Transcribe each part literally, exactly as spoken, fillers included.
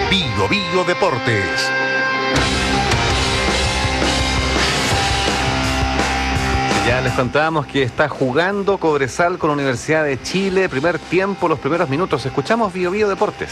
Bio Bio Deportes. Ya les contábamos que está jugando Cobresal con la Universidad de Chile. Primer tiempo, los primeros minutos. Escuchamos Bio Bio Deportes.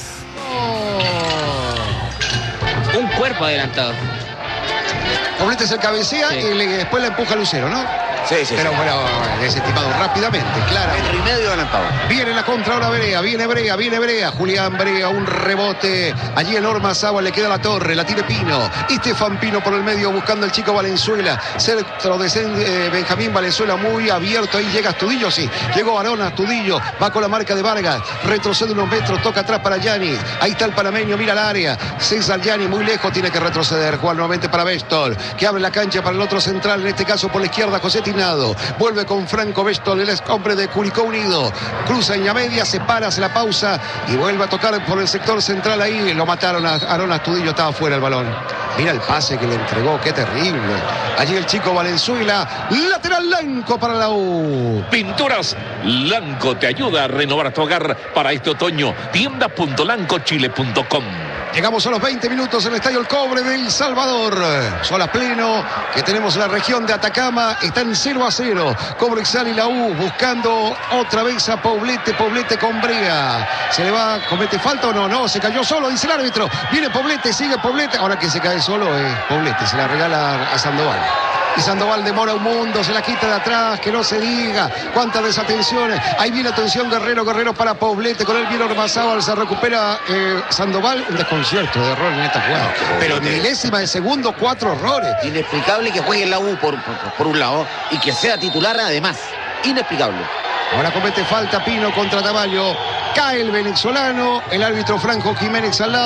Oh. Un cuerpo adelantado. Poblete se cabecea, sí, y le, después la empuja Lucero, ¿no? Sí, sí, Pero sí. bueno, desestimado rápidamente, claro. Metro y medio adelantado. Viene la contra ahora Brea, viene Brea, viene Brea. Julián Brea, un rebote. Allí en Ormazábal le queda la torre, la tiene Pino. Estefan Pino por el medio buscando al chico Valenzuela. Centro de eh, Benjamín Valenzuela muy abierto. Ahí llega Astudillo, sí. Llegó Arona, Astudillo. Va con la marca de Vargas. Retrocede unos metros, toca atrás para Yanis. Ahí está el panameño, mira el área. César Yanis muy lejos, tiene que retroceder. Juan nuevamente para Bestol, que abre la cancha para el otro central, en este caso por la izquierda, José Tinado. Vuelve con Franco Bestol, el hombre de Curicó Unido. Cruza en la media, se para, hace la pausa y vuelve a tocar por el sector central ahí. Lo mataron a Arona Astudillo, estaba fuera el balón. Mira el pase que le entregó, qué terrible. Allí el chico Valenzuela, lateral blanco para la U. Pinturas Lanco te ayuda a renovar tu hogar para este otoño. tienda punto lanco chile punto com. Llegamos a los veinte minutos en el Estadio El Cobre de El Salvador. Sol a pleno, que tenemos la región de Atacama. Está en cero a cero. Cobresal y la U buscando otra vez a Poblete. Poblete con Brea. ¿Se le va? ¿Comete falta o no? No, se cayó solo, dice el árbitro. Viene Poblete, sigue Poblete. Ahora que se cae solo es Poblete. Se la regala a Sandoval. Y Sandoval demora un mundo, se la quita de atrás, que no se diga. Cuántas desatenciones. Ahí viene atención Guerrero, Guerrero para Poblete. Con él viene Ormazábal, se recupera eh, Sandoval. Un desconcierto de error en esta jugada. No, pero en milésima de segundo, cuatro errores. Inexplicable que juegue en la U por, por, por un lado y que sea titular además. Inexplicable. Ahora comete falta Pino contra Tamayo. Cae el venezolano, el árbitro Franco Jiménez al lado.